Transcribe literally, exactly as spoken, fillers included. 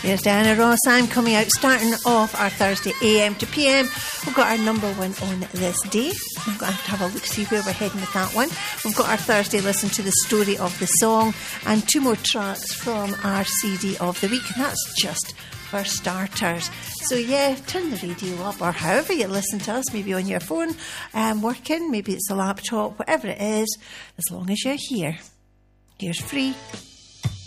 There's Diana Ross. I'm coming out, starting off our Thursday A M to P M. We've got our number one on this day. I'm going to have to have a look, see where we're heading with that one. We've got our Thursday Listen to the Story of the Song, and two more tracks from our C D of the week, and that's just for starters. So yeah, turn the radio up, or however you listen to us, maybe on your phone, um, working, maybe it's a laptop, whatever it is, as long as you're here. Here's Free.